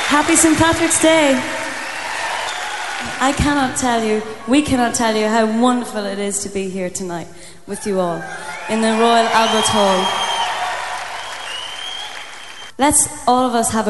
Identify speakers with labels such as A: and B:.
A: Happy St. Patrick's Day. I cannot tell you, we cannot tell you how wonderful it is to be here tonight with you all in the Royal Albert Hall. Let's all of us have